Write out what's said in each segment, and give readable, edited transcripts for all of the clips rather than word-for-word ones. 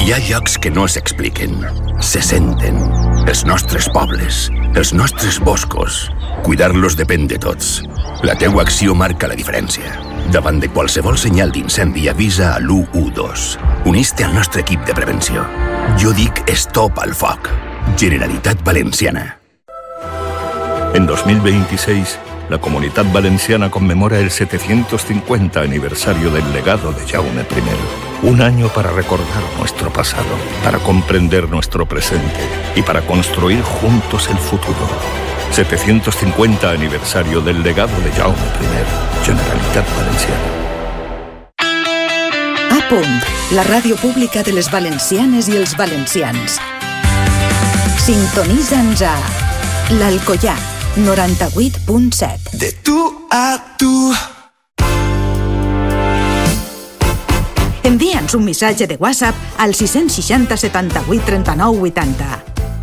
Hi ha llocs que no s'expliquen, se senten. Els nostres pobles, els nostres boscos. Cuidar-los depèn de tots. La teua acció marca la diferència. Davant de qualsevol senyal d'incendi, avisa a l'112. Unís-te al nostre equip de prevenció. Jo dic stop al foc. Generalitat Valenciana. En 2026, la Comunitat Valenciana conmemora el 750 aniversario del legado de Jaume I. Un año para recordar nuestro pasado, para comprender nuestro presente y para construir juntos el futuro. 750 aniversario del legado de Jaume I. Generalitat Valenciana. A punt, la ràdio pública de les valencianes i els valencians. Sintonitza'ns a l'Alcoià, 98.7. De tu a tu. Envia'ns un missatge de WhatsApp al 660 78 39 80.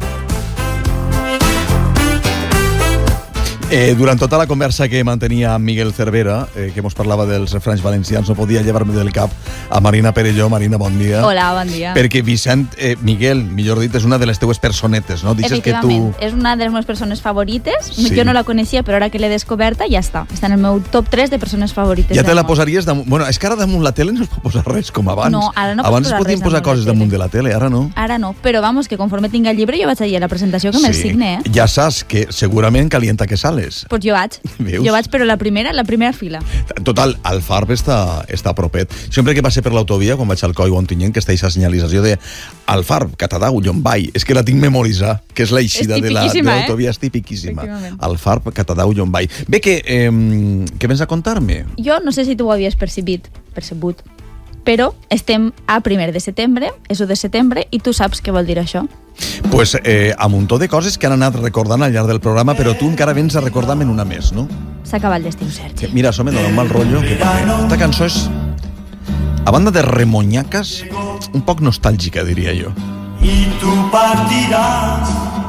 Durant tota la conversa que mantenia amb Miguel Cervera, que mos parlava dels refranys valencians, no podia llevar-me del cap a Marina Perelló. Marina, bon dia. Hola, bon dia. Perquè Miguel, millor dit, és una de les teues personetes, no? Dices efectivament, que tu... és una de les meves persones favorites. Sí. Jo no la coneixia, però ara que l'he descoberta ja està. Està en el meu top 3 de persones favorites. Ja te la posaries damunt... Bueno, és que ara damunt la tele no es pot posar res com abans. No, ara no pots abans posar podíem res posar coses damunt de la tele, ara no. Ara no, però vamos, que conforme tinga el llibre jo vaig allà a la presentació que me'l signe, Ja saps que segurament calienta que sales. Pues jo vaig. Veus? Jo vaig, però la primera fila. Total, el Farb està propet. Sempre que passe per l'autovia, quan vaig al Coi o Ontinyent, que està aquesta senyalització de el Farb, Catadau, Llombai, és que la tinc memoritzada, que és l'eixida de l'autovia, és tipiquíssima. El Farb, Catadau, Llombai. Bé, què vens a contar-me? Jo no sé si tu ho havies percebut, però estem a 1 de setembre, és 1 de setembre, i tu saps què vol dir això. Pues a muntó de coses que han anat recordant al llarg del programa, però tu encara vens a recordar-me'n una més, no? S'ha acabat l'estiu, Sergi. Mira, això me dona un mal rotllo. Esta cançó és, a banda de remonyacas, un poc nostàlgica, diria jo. Y tú partirás,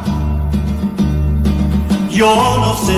yo no sé.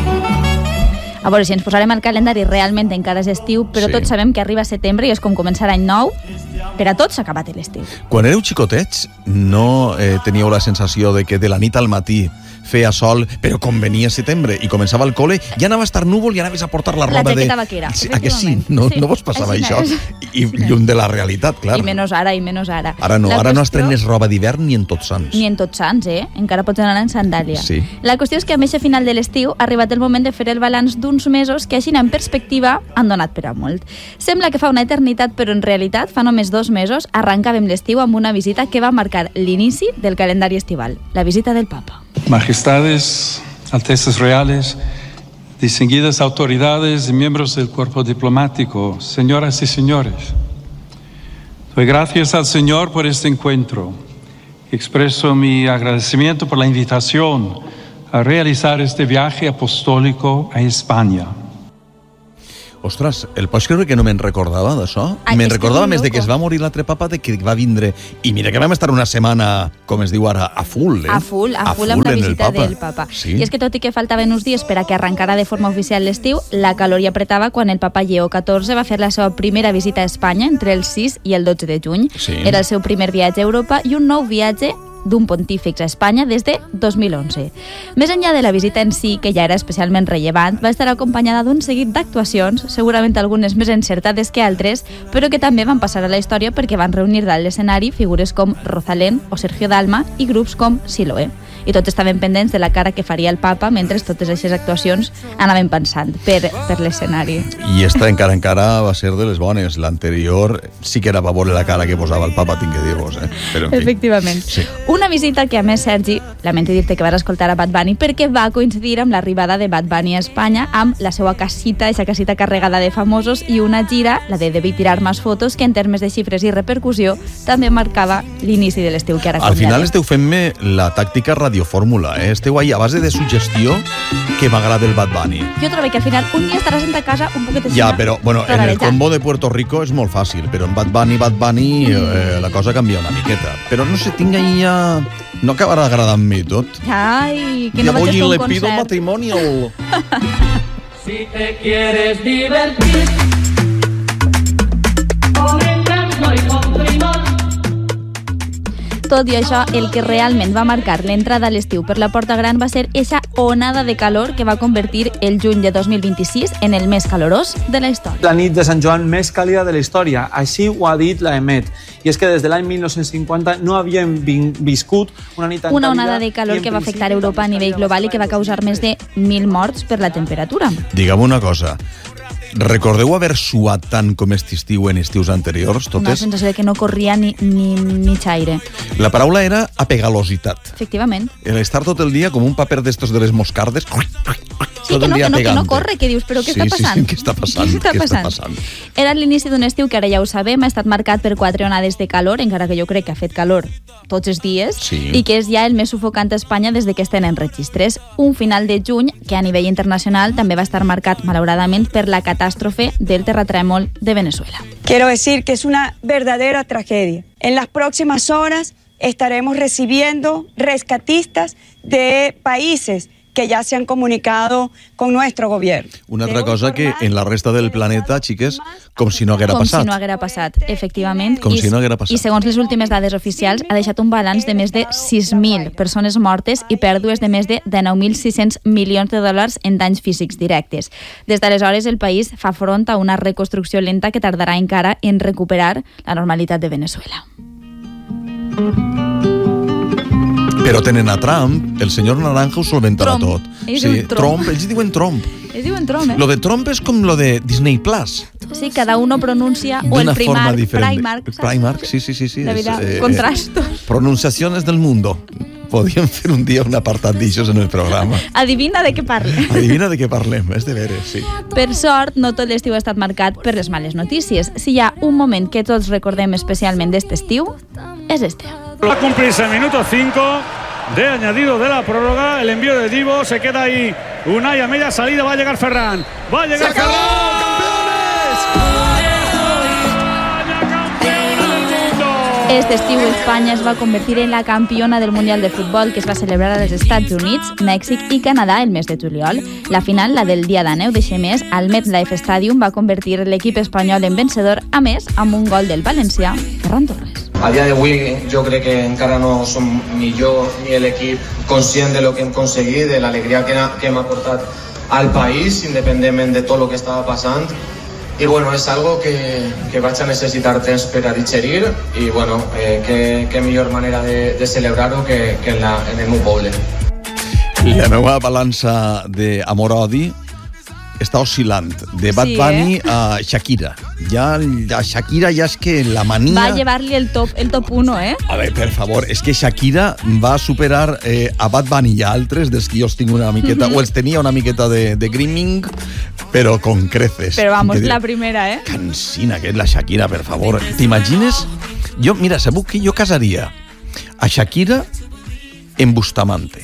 A veure, si ens posarem al calendari, realment encara és estiu, però tots sabem que arriba setembre i és com començar any nou. Per a tots s'ha acabat l'estiu. Quan éreu xicotets, no teníeu la sensació de que de la nit al matí feia sol, però com venia setembre i començava el col·le, ja anava a estar núvol i anaves a portar la roba de... La jaqueta vaquera, A que sí? No vos passava això? I lluny de la realitat, clar. I menys ara. Ara no estrenes roba d'hivern ni en Tots Sants. Ni en Tots Sants, Encara pots anar en sandàlia. Sí. La qüestió és que a més a final de l'estiu ha arribat el moment de fer el balanç d'uns mesos que així en perspectiva han donat per a molt. Sembla que fa una eternitat, però en realitat fa només 2 mesos arrencàvem l'estiu amb una visita que va marcar l'inici del calendari estival, la visita del Papa. Majestades, Altezas Reales, distinguidas autoridades y miembros del cuerpo diplomático, señoras y señores, doy gracias al Señor por este encuentro. Expreso mi agradecimiento por la invitación a realizar este viaje apostólico a España. Ostres, pots creure que no me'n recordava d'això? Me'n recordava més de que es va morir l'altre papa, de que va vindre... I mira que vam estar una setmana, com es diu ara, a full, A full amb la visita del papa. Sí. I és que tot i que faltaven uns dies per a que arrencara de forma oficial l'estiu, la calor hi apretava quan el papa Lleó XIV va fer la seva primera visita a Espanya entre el 6 i el 12 de juny. Sí. Era el seu primer viatge a Europa i un nou viatge d'un pontífex a Espanya des de 2011. Més enllà de la visita en si, que ja era especialment rellevant, va estar acompanyada d'un seguit d'actuacions, segurament algunes més encertades que altres, però que també van passar a la història perquè van reunir dalt l'escenari figures com Rosalén o Sergio Dalma i grups com Siloé. I tots estaven pendents de la cara que faria el papa mentre totes aquestes actuacions anaven pensant per l'escenari. I esta encara va ser de les bones. L'anterior sí que era pa veure la cara que posava el papa, tinc que dir-vos, Però, en fi. Efectivament. Sí. Una visita que, a més, Sergi, lamento dir-te que vas escoltar a Bad Bunny perquè va coincidir amb l'arribada de Bad Bunny a Espanya amb la seva casita, aquesta casita carregada de famosos i una gira, la de Debí tirar más fotos, que en termes de xifres i repercussió també marcava l'inici de l'estiu que ara Al final esteu fent-me la tàctica radiofórmula, Esteu ahí a base de suggestió que m'agrada el Bad Bunny. Jo trobo que al final un dia estaràs a casa un poquet Ja, però, bueno, en el combo de Puerto Rico és molt fàcil, però en Bad Bunny la cosa canvia una miqueta. Però no sé, tinc ahí ja... No acabarà agradant-me tot. Ai, que no vaig a fer un le concert. pido matrimonio. Si te quieres divertir con encanto y con primor, Tot i això, el que realment va marcar l'entrada a l'estiu per la Porta Gran va ser esa onada de calor que va convertir el juny de 2026 en el més calorós de la història. La nit de Sant Joan més càlida de la història, així ho ha dit la EMET. I és que des de l'any 1950 no havíem viscut una nit tan càlida. Una onada de calor que va afectar Europa a nivell global i que va causar més de 1.000 morts per la temperatura. Digue'm una cosa. Recordeu haver suat tant com aquest estiu en estius anteriors, totes? Una sensació de que no corria ni mig aire. La paraula era apegalositat. Efectivament. Estar tot el dia com un paper d'estos de les moscardes. Sí, que no corre, que dius, però què està passant? Sí, què està passant? Era l'inici d'un estiu que ara ja ho sabem, ha estat marcat per 4 onades de calor, encara que jo crec que ha fet calor tots els dies, i que és ja el més sufocant a Espanya des de que es tenen registres. Un final de juny que a nivell internacional també va estar marcat, malauradament, per la catástrofe del terratrèmol de Venezuela. Quiero decir que es una verdadera tragedia. En las próximas horas estaremos recibiendo rescatistas de países que ya se han comunicado con nuestro gobierno. Una altra cosa que en la resta del planeta, xiques, com si no haguera passat. Com si no haguera passat, efectivament. Com si no haguera passat. I segons les últimes dades oficials, ha deixat un balanç de més de 6.000 persones mortes i pèrdues de més de 19.600 milions de dòlars en danys físics directes. Des d'aleshores, el país fa front a una reconstrucció lenta que tardarà encara en recuperar la normalitat de Venezuela. Però tenen a Trump, el senyor Naranja ho solventarà tot. Ells diuen Trump. Ells diuen Trump. Ells diuen Trump, Lo de Trump és com lo de Disney Plus. Sí, cada uno pronuncia, o el Primark, sí. La vida, contrastos. Pronunciaciones del mundo. Podíem fer un dia un apartat d'aixòs en el programa. Adivina de què parlem. Adivina de què parlem, és de veres, sí. Per sort, no tot l'estiu ha estat marcat per les males notícies. Si hi ha un moment que tots recordem especialment d'este estiu, és este. Va a cumplirse el minuto 5 de añadido de la prórroga. El envío de Divo, se queda ahí Unai a media salida. Va a llegar Ferran. Va a llegar Ferran. Este estiu Espanya es va convertir en la campiona del Mundial de Futbol que es va celebrar als Estats Units, Mèxic i Canadà el mes de juliol. La final, la del dia d'aneu de Xemès, al MetLife Stadium va convertir l'equip espanyol en vencedor, a més, amb un gol del valencià, Ferran Torres. A dia d'avui jo crec que encara no som ni jo ni l'equip conscient de lo que hem aconseguit, de l'alegria que hem aportat al país, independentment de tot el que estava passant. I bueno, és algo que vaig a necessitar temps per a digerir i bueno, què millor manera de celebrar-ho que en el meu poble. La meva balança d'amor-odi està oscil·lant, de Bad Bunny a Shakira. Ja Shakira ja és que la mania... Va llevar-li el top 1, eh? A veure, per favor, és que Shakira va superar a Bad Bunny i a altres dels que jo els tinc una miqueta, o els tenia una miqueta de grooming, però con creces. Però vamos, la primera, eh? Cansina que és la Shakira, per favor. T'imagines? Jo, mira, sabeu que jo casaria a Shakira en Bustamante.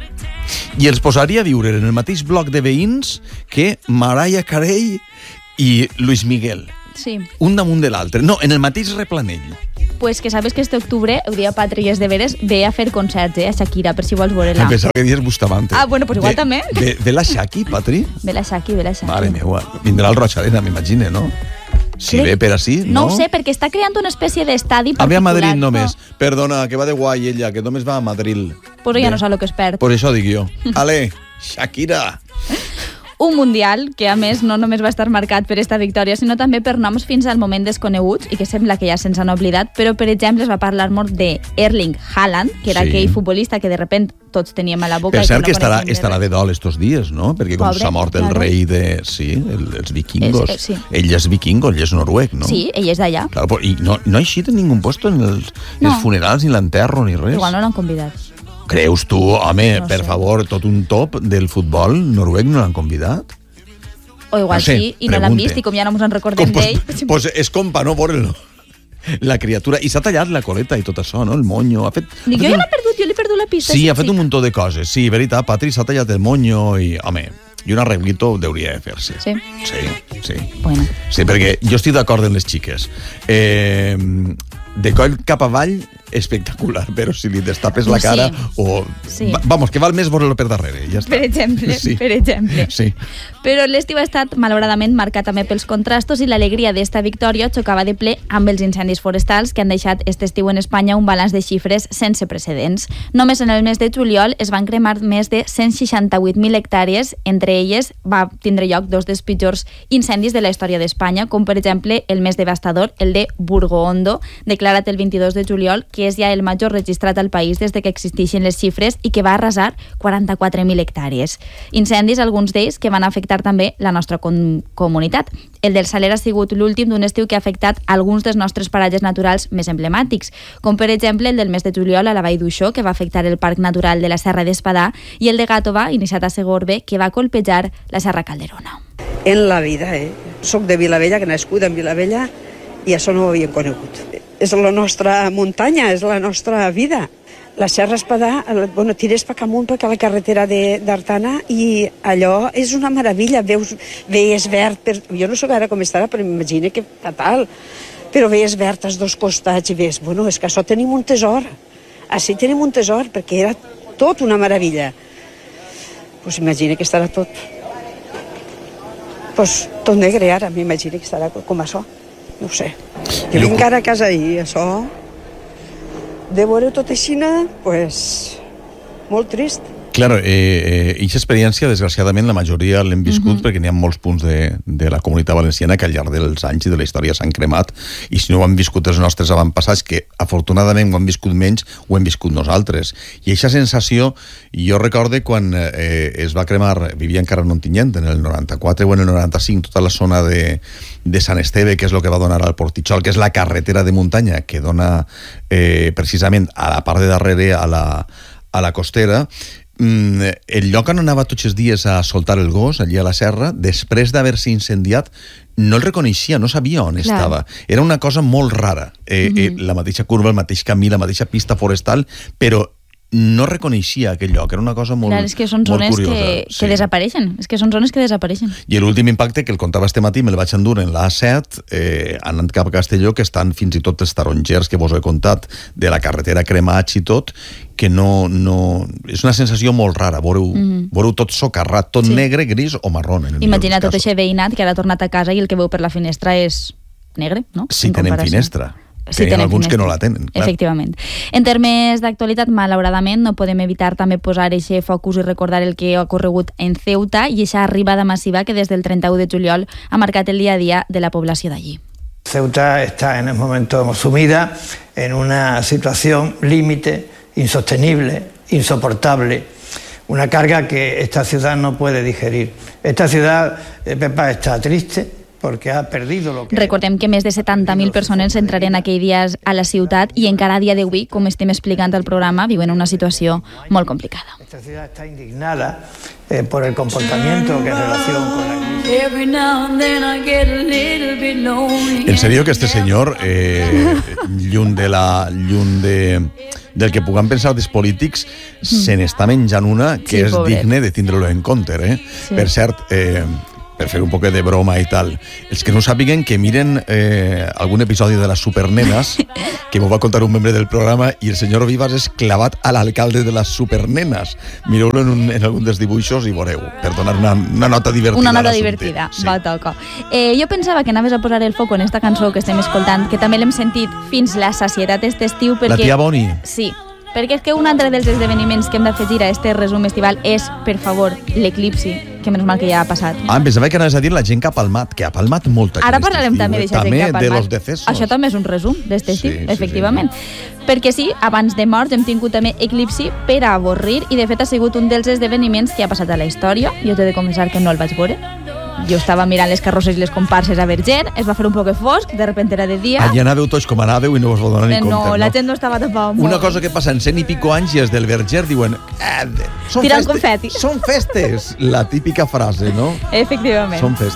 I els posaria a viure en el mateix bloc de veïns que Mariah Carey i Luis Miguel. Sí. Un damunt de l'altre. No, en el mateix replanell. Pues que sabes que este octubre, el dia Patri és de veres, ve a fer concerts, a Shakira, per si vols veure-la. Pensava que dius Bustamante. Ah, bueno, pues igual també. Ve la Shaki, Patri? Ve la Shaki. Mare meua, vindrà al Roig Arena, m'imagine, no? Si ve per així, no? No ho sé, perquè està creant una espècie d'estadi particular. Ve a Madrid només. Perdona, que va de guai ella, que només va a Madrid. Pues ja no sap el que es perd. Pues això dic jo. Ale, Shakira. Un mundial que, a més, no només va estar marcat per esta victòria, sinó també per noms fins al moment desconeguts i que sembla que ja se'ns han oblidat, però, per exemple, es va parlar molt de Erling Haaland, que era aquell futbolista que de repent tots teníem a la boca. Per cert que estarà de dol estos dies, no? Perquè com s'ha mort el rei de... Sí, els vikingos. Ell és vikingo, ell és noruec, no? Sí, ell és d'allà. I no ha eixit en ningú puesto en els funerals, ni l'enterro, ni res. Igual no l'han convidat. Creus tu, home, per favor, tot un top del futbol noruec no l'han convidat? O igual sí, i no l'han vist, i com ja no ens en recordem d'ell... Pues és com pa no veure-lo. La criatura. I s'ha tallat la coleta i tot això, no? El monyo. Jo ja l'he perdut la pista. Sí, ha fet un muntó de coses. Sí, veritat, Patri, s'ha tallat el monyo i, home, i un arreglito hauria de fer-se. Sí? Sí. Bueno. Sí, perquè jo estic d'acord amb les xiques. De coll cap avall espectacular, però si li destapes la cara o... Sí. Vamos, que val més veure-lo per darrere, ja està. Per exemple. Sí. Però l'estiu ha estat, malauradament, marcat també pels contrastos i l'alegria d'esta victòria xocava de ple amb els incendis forestals que han deixat aquest estiu en Espanya un balanç de xifres sense precedents. Només en el mes de juliol es van cremar més de 168.000 hectàrees, entre elles va tindre lloc dos dels pitjors incendis de la història d'Espanya, com per exemple el més devastador, el de Burgo-Ondo, declarat el 22 de juliol, que és ja el major registrat al país des de que existeixen les xifres i que va arrasar 44.000 hectàrees. Incendis, alguns d'ells, que van afectar també la nostra comunitat. El del Saler ha sigut l'últim d'un estiu que ha afectat alguns dels nostres paratges naturals més emblemàtics, com per exemple el del mes de juliol a la Vall d'Uixó, que va afectar el Parc Natural de la Serra d'Espadà, i el de Gàtova, iniciat a Segorbe, que va colpejar la Serra Calderona. En la vida, Soc de Vilavella, que he nascut en Vilavella, i això no ho havia conegut. És la nostra muntanya, és la nostra vida. La Serra Espadà, tires per amunt perquè la carretera d'Artana i allò és una meravella, veies verd, jo no sé ara com estarà, però m'imagino que fatal, però veies verd als dos costats i veies, és que això tenim un tesor, així tenim un tesor, perquè era tot una meravella. Doncs imagina que estarà tot negre ara, m'imagino que estarà com això, no ho sé. Jo vinc ara a casa i això... de veure tot així, molt trist. Claro, aquesta experiència, desgraciadament, la majoria l'hem viscut perquè n'hi ha molts punts de la comunitat valenciana que al llarg dels anys i de la història s'han cremat, i si no ho han viscut els nostres avantpassats, que afortunadament ho han viscut menys, ho hem viscut nosaltres. I aquesta sensació, jo recorde quan es va cremar, vivia encara en Ontinyent, en el 94 o en el 95, tota la zona de Sant Esteve, que és el que va donar al Portitxol, que és la carretera de muntanya que dona precisament a la part de darrere a la costera. El lloc on anava tots els dies a soltar el gos, allí a la serra, després d'haver-se incendiat, no el reconeixia, no sabia on estava. Era una cosa molt rara. La mateixa curva, el mateix camí, la mateixa pista forestal, però no reconeixia aquell lloc, era una cosa molt curiosa. És que són zones que desapareixen, és que són zones que desapareixen. I l'últim impacte, que el contava este matí, me'l vaig endur en l'A7, anant cap a Castelló, que estan fins i tot els tarongers que vos he contat, de la carretera cremats i tot, que no... És una sensació molt rara, veureu tot socarrat, tot negre, gris o marró. Imagina tot aquest veïnat que ara ha tornat a casa i el que veu per la finestra és negre, no? Si tenen finestra. Que hi ha alguns que no la tenen. Efectivament. En termes d'actualitat, malauradament, no podem evitar també posar aquest focus i recordar el que ha ocorregut en Ceuta i aquesta arribada massiva que des del 31 de juliol ha marcat el dia a dia de la població d'allí. Ceuta está en el momento sumida en una situación límite, insostenible, insoportable, una carga que esta ciudad no puede digerir. Esta ciudad, Pepa, está triste, perquè ha perdido lo que... Recordem que més de 70.000 persones entraren aquell dia a la ciutat i encara a dia d'avui, com estem explicant al programa, viuen una situació molt complicada. Esta ciudad está indignada por el comportamiento que en relación con la crisis. En serio que este senyor, lluny del que puguem pensar dels polítics, se n'està menjant una que és digne de tindre-lo en compte. Per cert, per fer un poc de broma i tal, els que no sàpiguen que miren algun episodi de les Supernenes, que m'ho va contar un membre del programa, i el senyor Vivas és clavat a l'alcalde de les Supernenes. Mireu-lo en algun dels dibuixos i veureu, per donar una nota divertida. Una nota divertida, va, toca. Jo pensava que anaves a posar el foc en esta cançó que estem escoltant, que també l'hem sentit fins la sacietat aquest estiu, perquè... La tia Boni. Sí, perquè és que un altre dels esdeveniments que hem d'afegir a este resum estival és, per favor, l'eclipsi, que menys mal que ja ha passat. Em pensava que anaves a dir la gent que ha palmat, que ha palmat molta gent. Ara parlarem també d'això, gent que ha palmat. També de los decesos. Això també és un resum d'este estiu, efectivament. Perquè sí, abans de morts hem tingut també eclipsi per a avorrir, i de fet ha sigut un dels esdeveniments que ha passat a la història. Jo t'he de confessar que no el vaig veure. Jo estava mirant les carrosses i les comparses a Verger, es va fer un poc de fosc, de repente era de dia. Allà anàveu tots com anàveu i no us vau donar ni compte, no? La gent no estava tapada molt. Una cosa que passa en 100 i pico anys i els del Verger diuen tirant confeti. Són festes, la típica frase, no? Efectivament. Són festes.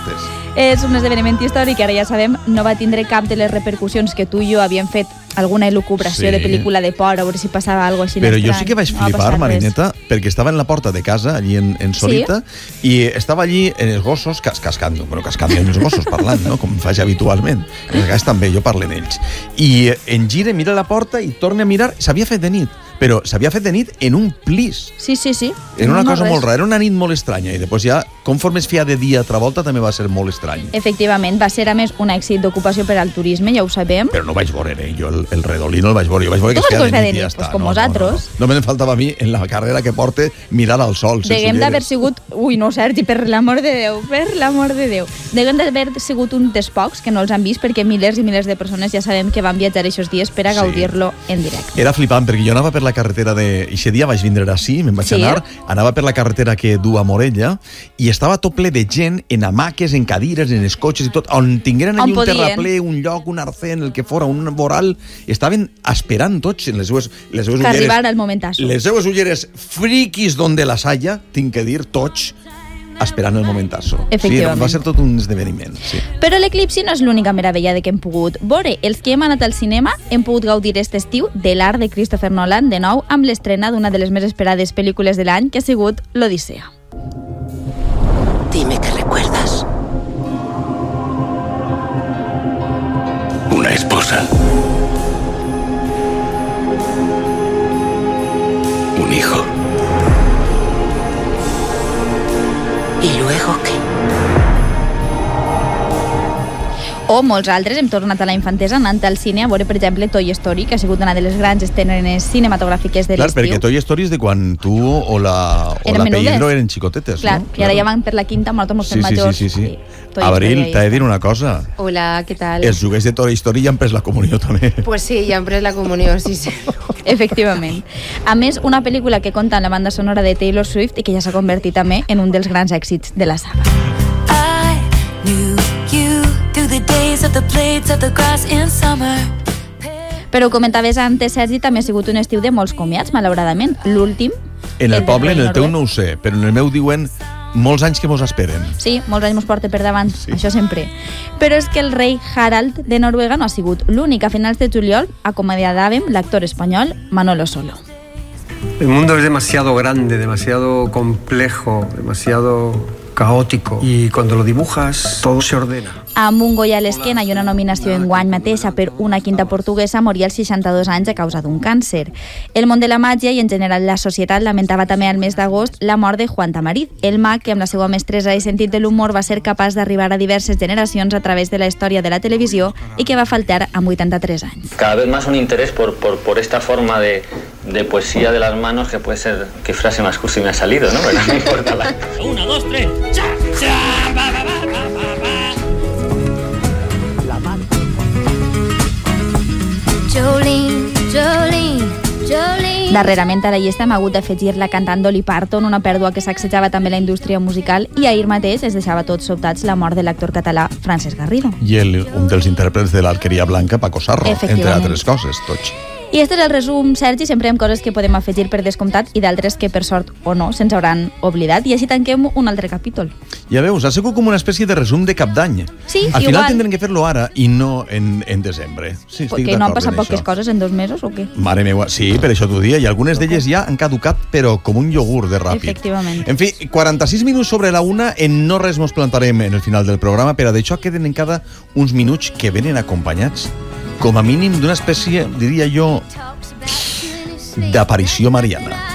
És un esdeveniment històric que ara ja sabem no va tindre cap de les repercussions que tu i jo havíem fet alguna elucubració de pel·lícula de por, a veure si passava alguna cosa així. Però jo sí que vaig flipar, Marineta, perquè estava en la porta de casa, allí en Sorita, i estava allí en els gossos cascant els gossos parlant, no? Com faig habitualment. Els gats també, jo parlo en ells. I en gira, mira la porta i torna a mirar, s'havia fet de nit, però s'havia fet de nit en un plis. Sí. Era una cosa molt rara, era una nit molt estranya, i després ja, conforme es feia de dia altra volta, també va ser molt estrany. Efectivament, va ser a més un èxit d'ocupació per al turisme, ja ho sabem. Però no vaig veure, jo el redolí no el vaig veure, jo vaig veure que es feia de nit i ja està. Com nosaltres. No me faltava a mi, en la carrera que porte, mirar al sol. Deguem d'haver sigut... Ui, no, Sergi, per l'amor de Déu. Deguem d'haver sigut un dels pocs que no els han vist, perquè milers i milers de persones ja sabem que van viatjar aquests dies per a gaudir-lo en directe. Era flipant, perquè jo anava per la carretera de... Eixe dia vaig vindre així, me'n vaig anar, anava per la carretera que du a Morella, i estava tot ple de gent en hamaques, en cadires, en els cotxes i tot, on tingueren allà un terraplè, un lloc, un arcén, el que fora, un voral, estaven esperant tots en les seues ulleres. Que arribara el momentazo. Les seues ulleres friquis donde las haya, tinc que dir, tots esperant el momentazo. Efectivament. Sí, va ser tot un esdeveniment. Sí. Però l'eclipsi no és l'única meravella que hem pogut veure. Els que hem anat al cinema hem pogut gaudir aquest estiu de l'art de Christopher Nolan, de nou amb l'estrena d'una de les més esperades pel·lícules de l'any, que ha sigut l'Odissea. Dime qué recuerdas. Una esposa. Un hijo. ¿Y luego qué? O molts altres hem tornat a la infantesa anant al cine a veure, per exemple, Toy Story, que ha sigut una de les grans estrenes cinematogràfiques de l'estiu. Clar, perquè Toy Story és de quan tu o la Pedro eren xicotetes, clar, no? I ara ja van per la quinta, nosaltres fem majors. Sí. Abril, t'he de dir una cosa. Hola, ¿qué tal? Els juguets de Toy Story ja han pres la comunió també. Pues sí, ja han pres la comunió, sí. Efectivament. A més, una pel·lícula que compta amb la banda sonora de Taylor Swift i que ja s'ha convertit també en un dels grans èxits de la saga. Però ho comentaves antes, Sergi, també ha sigut un estiu de molts comiats, malauradament. L'últim... En el poble, en el teu no ho sé, però en el meu diuen molts anys que mos esperen. Sí, molts anys mos porta per davant, això sempre. Però és que el rei Harald de Noruega no ha sigut l'únic. A finals de juliol acomiadàvem l'actor espanyol Manolo Solo. El mundo es demasiado grande, demasiado complejo, demasiado caótico, y cuando lo dibujas todo se ordena. Amb un Goya a l'esquena i una nominació en guany mateixa per Una quinta portuguesa, moria als 62 anys a causa d'un càncer. El món de la màgia i en general la societat lamentava també al mes d'agost la mort de Juan Tamariz, el mag que amb la seva mestresa i sentit de l'humor va ser capaç d'arribar a diverses generacions a través de la història de la televisió i que va faltar amb 83 anys. Cada vez más un interés por esta forma de poesía de las manos, que puede ser, qué frase más cursi me ha salido, ¿no? Pero no importa la... 1, 2, 3, ¡cha! ¡cha! ¡ba, ba, ba, ba, ba! Darrerament a la llista hem hagut d'afegir la cantant Dolly Parton, una pèrdua que sacsejava també la indústria musical, i ahir mateix es deixava tots sobtats la mort de l'actor català Francesc Garrido. I un dels intèrprets de l'Alqueria Blanca, Paco Sarro, entre altres coses, tots. I este és el resum, Sergi. Sempre hi ha coses que podem afegir per descomptat i d'altres que, per sort o no, se'ns hauran oblidat. I així tanquem un altre capítol. Ja veus, ha sigut com una espècie de resum de cap d'any. Sí, al final tindrem que fer-lo ara i no en desembre. Sí, perquè no han passat poques coses en 2 mesos o què? Mare meva, sí, per això t'ho dia. I algunes d'elles ja han caducat, però com un iogurt de ràpid. Efectivament. En fi, 46 minuts sobre la 1, en no res mos plantarem en el final del programa, però d'això queden encara uns minuts que venen acompanyats, com a mínim, d'una espècie, diria jo, d'aparició mariana.